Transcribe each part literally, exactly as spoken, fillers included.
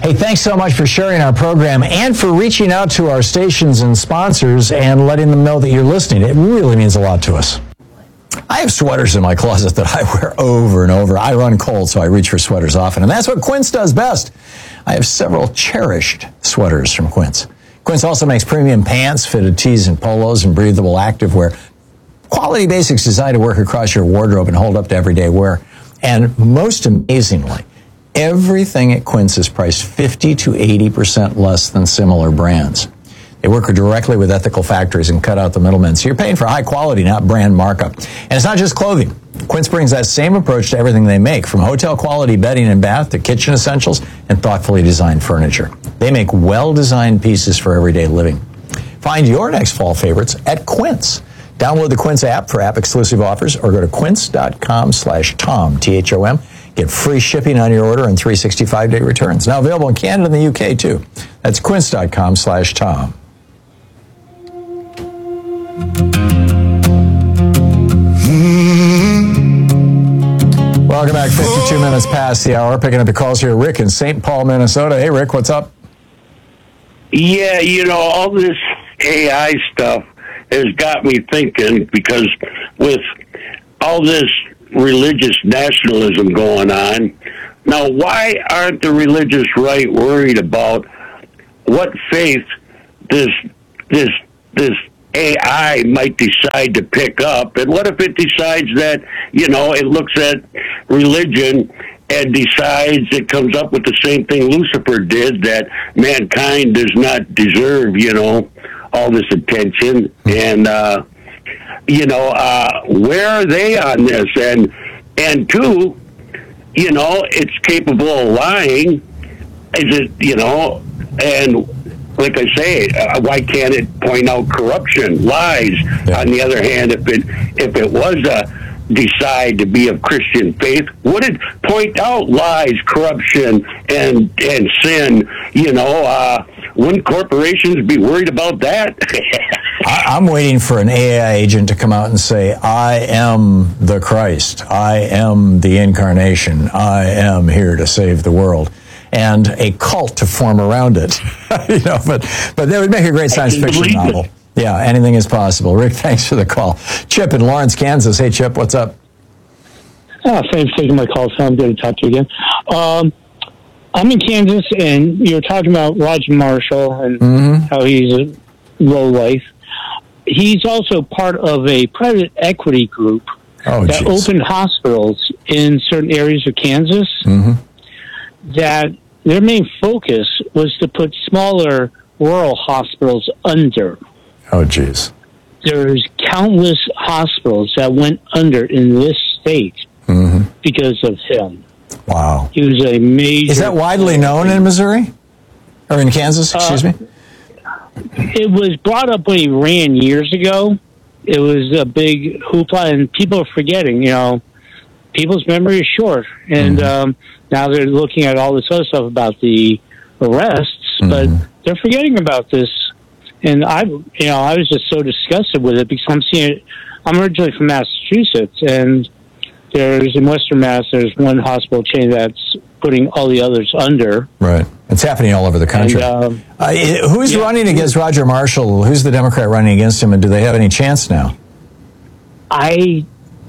Hey, thanks so much for sharing our program and for reaching out to our stations and sponsors and letting them know that you're listening. It really means a lot to us. I have sweaters in my closet that I wear over and over. I run cold, so I reach for sweaters often, and that's what Quince does best. I have several cherished sweaters from Quince. Quince also makes premium pants, fitted tees and polos, and breathable activewear. Quality basics designed to work across your wardrobe and hold up to everyday wear. And most amazingly, everything at Quince is priced fifty to eighty percent less than similar brands. They work directly with ethical factories and cut out the middlemen. So you're paying for high quality, not brand markup. And it's not just clothing. Quince brings that same approach to everything they make, from hotel quality bedding and bath to kitchen essentials and thoughtfully designed furniture. They make well-designed pieces for everyday living. Find your next fall favorites at Quince. Download the Quince app for app-exclusive offers or go to quince.com slash Tom, T H O M. Get free shipping on your order and three hundred sixty-five day returns. Now available in Canada and the U K, too. That's quince.com slash Tom. Welcome back. fifty-two minutes past the hour. Picking up the calls here. Rick in Saint Paul, Minnesota. Hey, Rick, what's up? Yeah, you know, all this A I stuff has got me thinking, because with all this religious nationalism going on, now why aren't the religious right worried about what faith this this this A I might decide to pick up? And what if it decides that, you know, it looks at religion and decides, it comes up with the same thing Lucifer did, that mankind does not deserve, you know, all this attention, and uh, you know, uh, where are they on this? And and two, you know, it's capable of lying. Is it, you know, and like I say, uh, why can't it point out corruption, lies? Yeah. On the other hand, if it if it was a decide to be of Christian faith, would it point out lies, corruption, and and sin? You know, uh, wouldn't corporations be worried about that? I, I'm waiting for an A I agent to come out and say, I am the Christ. I am the incarnation. I am here to save the world. And a cult to form around it. you know, but but that would make a great science fiction novel. It. Yeah, anything is possible. Rick, thanks for the call. Chip in Lawrence, Kansas. Hey, Chip, what's up? Oh, thanks for taking my call, Tom. Good to talk to you again. Um, I'm in Kansas, and you were talking about Roger Marshall and mm-hmm. how he's a lowlife. He's also part of a private equity group oh, that geez. opened hospitals in certain areas of Kansas mm-hmm. that their main focus was to put smaller rural hospitals under. Oh, geez. There's countless hospitals that went under in this state mm-hmm. because of him. Wow. He was a major... Is that widely known in Missouri? Or in Kansas, excuse uh, me? It was brought up when he ran years ago. It was a big hoopla, and people are forgetting, you know, people's memory is short. And mm-hmm. um, now they're looking at all this other stuff about the arrests, mm-hmm. but they're forgetting about this. And I, you know, I was just so disgusted with it because I'm seeing it. I'm originally from Massachusetts, and there's in Western Mass, there's one hospital chain that's putting all the others under. Right. It's happening all over the country. And, um, uh, who's yeah. running against Roger Marshall? Who's the Democrat running against him, and do they have any chance now? I,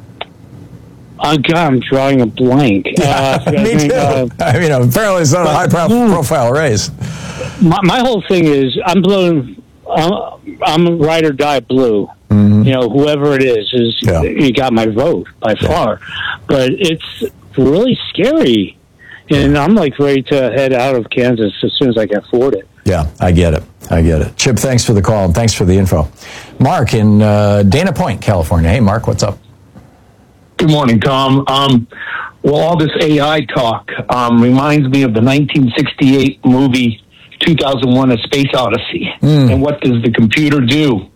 oh God, I'm drawing a blank. Yeah, uh, me think, too. Uh, I mean, apparently it's not a high-profile race. My, my whole thing is, I'm blowing. I'm, I'm ride or die blue. Mm-hmm. You know, whoever it is, is yeah. you got my vote by yeah. far. But it's really scary. And I'm like ready to head out of Kansas as soon as I can afford it. Yeah, I get it. I get it. Chip, thanks for the call and thanks for the info. Mark in uh, Dana Point, California. Hey, Mark, what's up? Good morning, Tom. Um, well, all this A I talk um, reminds me of the nineteen sixty-eight movie two thousand one, A Space Odyssey. Mm. And what does the computer do?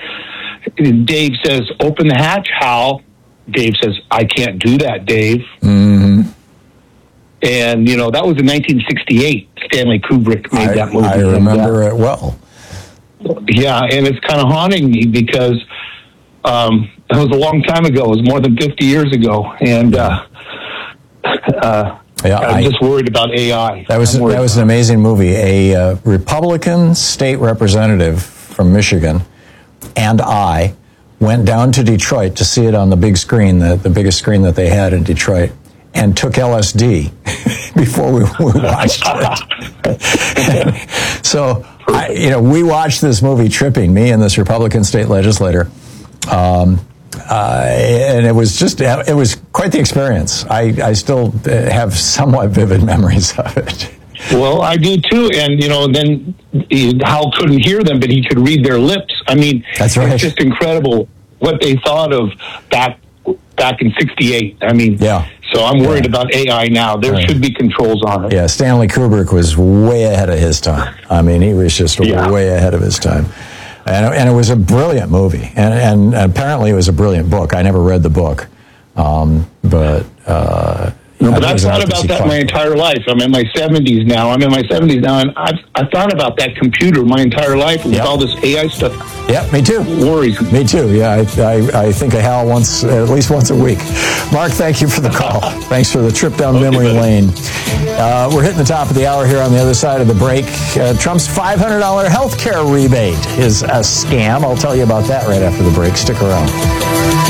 Dave says, open the hatch, Hal. Dave says, I can't do that, Dave. Mm-hmm. And, you know, that was in nineteen sixty-eight. Stanley Kubrick made I, that movie. I remember it well. Yeah, and it's kind of haunting me because um, it was a long time ago. It was more than fifty years ago. And uh, uh, Yeah, I'm I, just worried about A I. that was that was an amazing movie. A uh, Republican state representative from Michigan and I went down to Detroit to see it on the big screen, the, the biggest screen that they had in Detroit, and took L S D before we, we watched it. So, I, you know, we watched this movie tripping, me and this Republican state legislator. Um, uh, and it was just, it was quite the experience. I, I still have somewhat vivid memories of it. Well, I do too, and you know, then he, Hal couldn't hear them, but he could read their lips. I mean, that's right. It's just incredible what they thought of back back in sixty-eight. I mean, yeah. So I'm worried yeah. about A I now. There right. should be controls on it. Yeah, Stanley Kubrick was way ahead of his time. I mean, he was just yeah. way ahead of his time. And, and it was a brilliant movie. And, and apparently it was a brilliant book. I never read the book. Um, but... Uh, No, but I've thought about that my entire life. I'm in my seventies now. I'm in my seventies now, and I've I've thought about that computer my entire life with yep. all this A I stuff. Yeah, me too. Worries me. Me too. Yeah, I, I I think of Hal once, at least once a week. Mark, thank you for the call. Thanks for the trip down okay, memory buddy. lane. Uh, we're hitting the top of the hour here on the other side of the break. Uh, Trump's five hundred dollars health care rebate is a scam. I'll tell you about that right after the break. Stick around.